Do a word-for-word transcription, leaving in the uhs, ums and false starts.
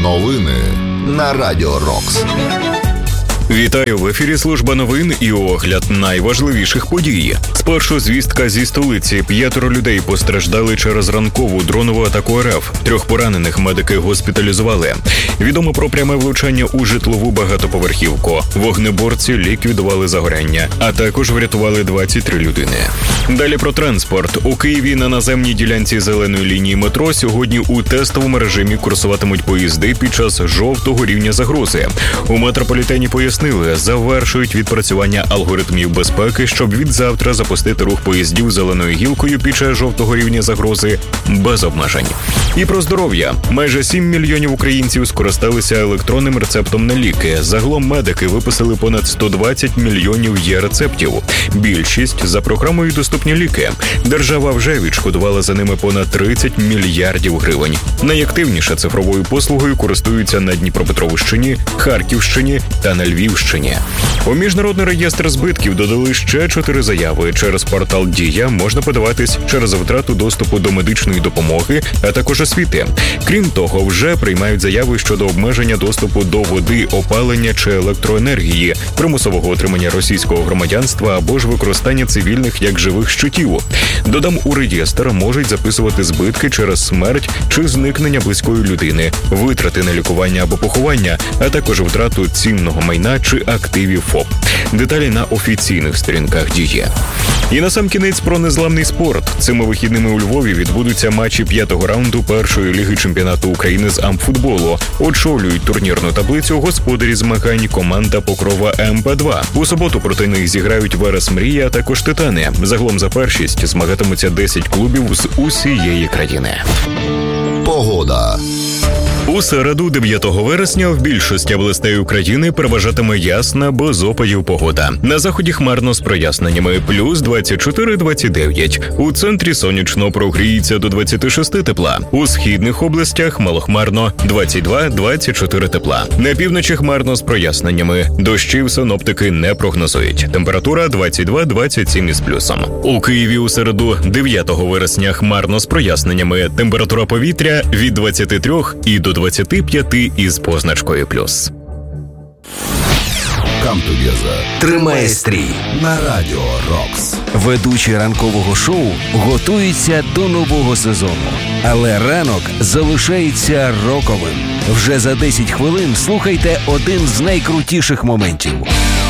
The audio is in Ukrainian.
Новини на Радіо Рокс. Вітаю, в ефірі служба новин і огляд найважливіших подій. Спершу звістка зі столиці. П'ятеро людей постраждали через ранкову дронову атаку РФ. Трьох поранених медики госпіталізували. Відомо про пряме влучання у житлову багатоповерхівку. Вогнеборці ліквідували загоряння, а також врятували двадцять три людини. Далі про транспорт. У Києві на наземній ділянці зеленої лінії метро сьогодні у тестовому режимі курсуватимуть поїзди під час жовтого рівня загрози. У метрополітені пояснили, завершують відпрацювання алгоритмів безпеки, щоб від завтра запустити рух поїздів зеленою гілкою під час жовтого рівня загрози без обмежень. І про здоров'я. Майже сім мільйонів українців скористалися електронним рецептом на ліки. Загалом медики виписали понад сто двадцять мільйонів є-рецептів. Більшість за програмою «Доступні ліки». Держава вже відшкодувала за ними понад тридцять мільярдів гривень. Найактивніше цифровою послугою користуються на Дніпропетровщині, Харківщині та на Львівщині. У Міжнародний реєстр збитків додали ще чотири заяви. Через портал «Дія» можна подаватись через втрату доступу до медичної допомоги, а також освіти. Крім того, вже приймають заяви щодо обмеження доступу до води, опалення чи електроенергії, примусового отримання російського громадянства або ж використання цивільних як живих щитів. Додам, у реєстр можуть записувати збитки через смерть чи зникнення близької людини, витрати на лікування або поховання, а також втрату цінного майна чи активів ФОП. Деталі на офіційних сторінках «Дії». І насамкінець про незламний спорт. Цими вихідними у Львові відбудуться матчі п'ятого раунду першої ліги чемпіонату України з амфутболу. Очолюють турнірну таблицю господарі змагань команда Покрова ем пе два. У суботу проти них зіграють Верес Мрія, а також Титани. Загалом за першість змагатимуться десять клубів з усієї країни. Погода. У середу, дев'ятого вересня, в більшості областей України переважатиме ясна, без опадів погода. На заході хмарно з проясненнями – плюс двадцять чотири - двадцять дев'ять. У центрі сонячно, прогріється до двадцяти шести тепла. У східних областях малохмарно – двадцять два - двадцять чотири тепла. На півночі хмарно з проясненнями. Дощів синоптики не прогнозують. Температура двадцять два - двадцять сім із плюсом. У Києві у середу, дев'ятого вересня, хмарно з проясненнями. Температура повітря від двадцяти трьох і до двадцяти п'яти із позначкою плюс. Come together. Тримає стрій На Радіо Рокс. Ведучі ранкового шоу готуються до нового сезону. Але ранок залишається роковим. Вже за десять хвилин слухайте один з найкрутіших моментів.